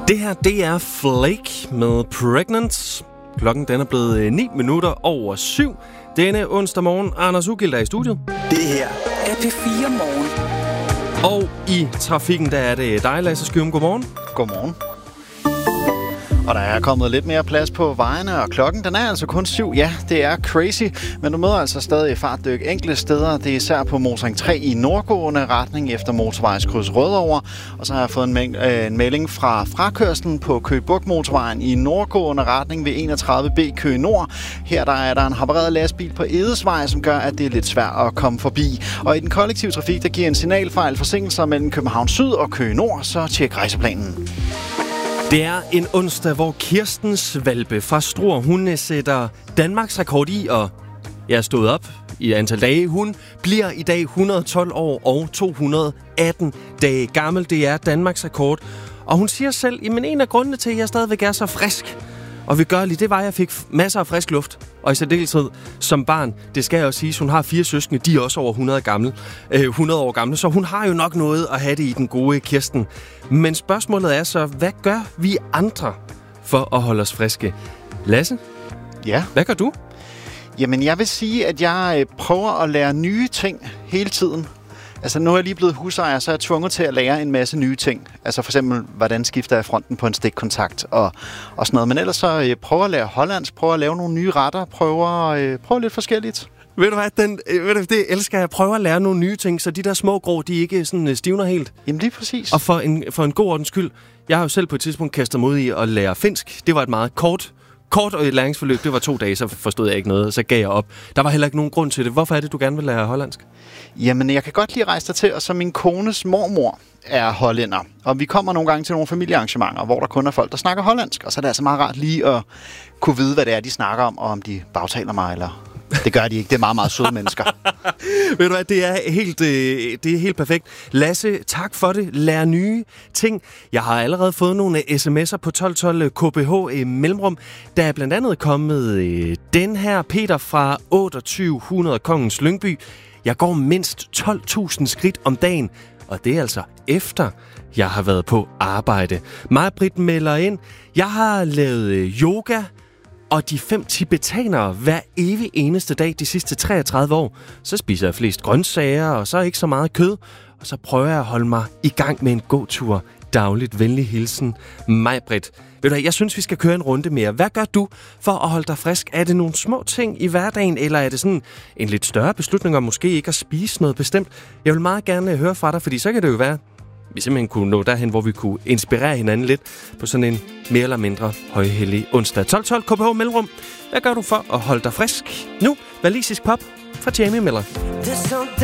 Det her, det er Flake med Pregnant. Klokken den er blevet 9 minutter over 7. Denne onsdag morgen, Anders Ugilt er i studiet. Det her er P4 Morgen. Og i trafikken, der er det dig, Lasse Skyum. Godmorgen. Godmorgen. Og der er kommet lidt mere plads på vejene, og klokken den er altså kun 7. Ja, det er crazy, men du møder altså stadig fartdyk enkelte steder. Det er især på motorring 3 i nordgående retning efter motorvejskryds Rødovre. Og så har jeg fået en melding fra frakørslen på Køge Bugt motorvejen i nordgående retning ved 31B Køge Nord. Her der er der en havareret lastbil på Edesvej, som gør, at det er lidt svært at komme forbi. Og i den kollektive trafik, der giver en signalfejl forsinkelser mellem København Syd og Køge Nord, så tjek rejseplanen. Det er en onsdag, hvor Kirsten Svalbe fra Struer, hun sætter Danmarks rekord i, og jeg er stået op i antal dage. Hun bliver i dag 112 år og 218 dage gammel. Det er Danmarks rekord. Og hun siger selv, at en af grundene til, at jeg stadigvæk er så frisk og vi gør lige, det var, at jeg fik masser af frisk luft. Og i særdeleshed som barn, det skal jeg også sige, hun har 4 søskende, de er også over 100 år gamle, så hun har jo nok noget at have det i den gode Kirsten. Men spørgsmålet er så, hvad gør vi andre for at holde os friske? Lasse? Ja? Hvad gør du? Jamen, jeg vil sige, at jeg prøver at lære nye ting hele tiden. Altså, nu er jeg lige blevet husejer, så er jeg tvunget til at lære en masse nye ting. Altså for eksempel, hvordan skifter jeg fronten på en stikkontakt og sådan noget. Men ellers så prøver at lære hollandsk, prøver at lave nogle nye retter, prøver lidt forskelligt. Ved du hvad, det elsker jeg. Prøver at lære nogle nye ting, så de der små grå, de ikke sådan stivner helt. Jamen lige præcis. Og for en god ordens skyld, jeg har jo selv på et tidspunkt kastet mod i at lære finsk. Det var et meget kort læringsforløb. Det var 2 dage, så forstod jeg ikke noget, så gav jeg op. Der var heller ikke nogen grund til det. Hvorfor er det, du gerne vil lære hollandsk? Jamen, jeg kan godt lide at rejse dertil, og så min kones mormor er hollænder. Og vi kommer nogle gange til nogle familiearrangementer, hvor der kun er folk, der snakker hollandsk. Og så er det altså meget rart lige at kunne vide, hvad det er, de snakker om, og om de bagtaler mig, eller... Det gør de ikke. Det er meget, meget søde mennesker. Ved du hvad, det er helt perfekt. Lasse, tak for det. Lær nye ting. Jeg har allerede fået nogle sms'er på 1212 KBH mellemrum. Der er blandt andet kommet den her Peter fra 2800 Kongens Lyngby. Jeg går mindst 12.000 skridt om dagen, og det er altså efter, jeg har været på arbejde. Maj-Britt melder ind. Jeg har lavet yoga og de 5 tibetanere hver evig eneste dag de sidste 33 år. Så spiser jeg flest grøntsager, og så ikke så meget kød. Og så prøver jeg at holde mig i gang med en gåtur dagligt. Venlig hilsen, Maj-Britt. Ved du hvad, jeg synes, vi skal køre en runde mere. Hvad gør du for at holde dig frisk? Er det nogle små ting i hverdagen, eller er det sådan en lidt større beslutning om måske ikke at spise noget bestemt? Jeg vil meget gerne høre fra dig, fordi så kan det jo være, vi simpelthen kunne nå derhen, hvor vi kunne inspirere hinanden lidt på sådan en mere eller mindre højhellig onsdag. 1212 KBH mellemrum. Hvad gør du for at holde dig frisk? Nu, walisisk pop fra Jamie Miller.